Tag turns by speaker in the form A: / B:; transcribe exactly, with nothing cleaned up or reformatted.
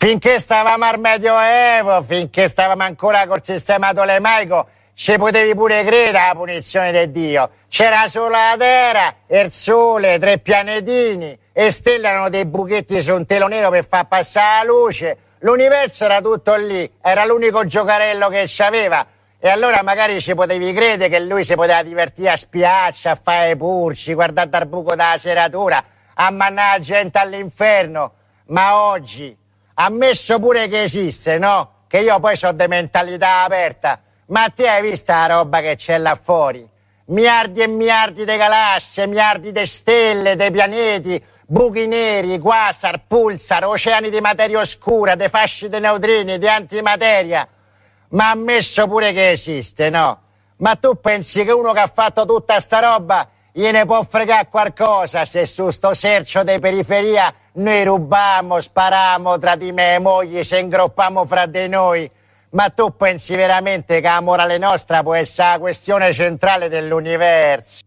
A: Finché stavamo al Medioevo, finché stavamo ancora col sistema tolemaico, ci potevi pure credere alla punizione di Dio. C'era solo la terra, il sole, tre pianetini, e stelle erano dei buchetti su un telo nero per far passare la luce. L'universo era tutto lì, era l'unico giocarello che c'aveva. E allora magari ci potevi credere che lui si poteva divertire a spiaccia, a fare i purci, guardare dal buco della serratura, a mannare la gente all'inferno. Ma oggi, ammesso pure che esiste, no? Che io poi so di mentalità aperta. Ma ti hai visto la roba che c'è là fuori? Miliardi e miliardi di galassie, miliardi di stelle, di pianeti, buchi neri, quasar, pulsar, oceani di materia oscura, di fasci di neutrini, di antimateria. Ma ammesso pure che esiste, no? Ma tu pensi che uno che ha fatto tutta sta roba gliene può fregare qualcosa se su sto sercio di periferia noi rubamo, spariamo tra di me e mogli, se ingroppiamo fra di noi? Ma tu pensi veramente che la morale nostra può essere la questione centrale dell'universo?